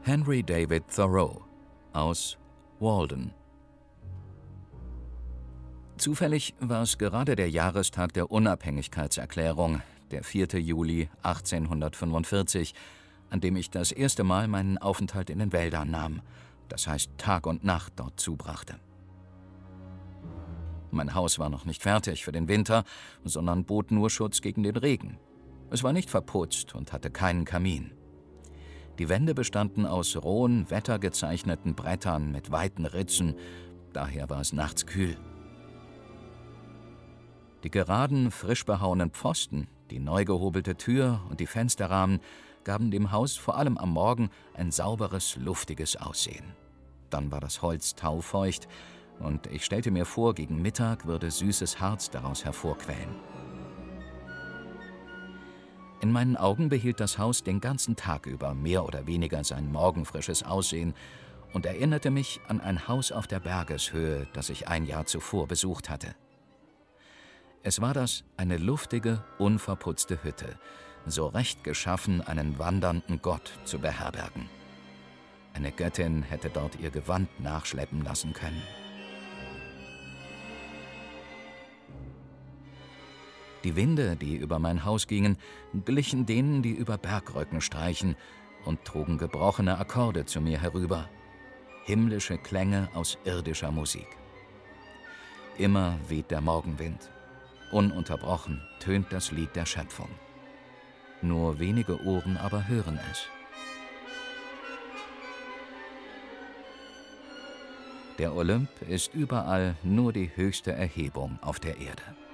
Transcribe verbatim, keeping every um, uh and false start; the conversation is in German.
Henry David Thoreau aus Walden. Zufällig war es gerade der Jahrestag der Unabhängigkeitserklärung, der vierte Juli achtzehnhundertfünfundvierzig, an dem ich das erste Mal meinen Aufenthalt in den Wäldern nahm, das heißt Tag und Nacht dort zubrachte. Mein Haus war noch nicht fertig für den Winter, sondern bot nur Schutz gegen den Regen. Es war nicht verputzt und hatte keinen Kamin. Die Wände bestanden aus rohen, wettergezeichneten Brettern mit weiten Ritzen, daher war es nachts kühl. Die geraden, frisch behauenen Pfosten, die neu gehobelte Tür und die Fensterrahmen gaben dem Haus vor allem am Morgen ein sauberes, luftiges Aussehen. Dann war das Holz taufeucht, und ich stellte mir vor, gegen Mittag würde süßes Harz daraus hervorquellen. In meinen Augen behielt das Haus den ganzen Tag über mehr oder weniger sein morgenfrisches Aussehen und erinnerte mich an ein Haus auf der Bergeshöhe, das ich ein Jahr zuvor besucht hatte. Es war das eine luftige, unverputzte Hütte, so recht geschaffen, einen wandernden Gott zu beherbergen. Eine Göttin hätte dort ihr Gewand nachschleppen lassen können. Die Winde, die über mein Haus gingen, glichen denen, die über Bergrücken streichen, und trugen gebrochene Akkorde zu mir herüber. Himmlische Klänge aus irdischer Musik. Immer weht der Morgenwind. Ununterbrochen tönt das Lied der Schöpfung. Nur wenige Ohren aber hören es. Der Olymp ist überall nur die höchste Erhebung auf der Erde.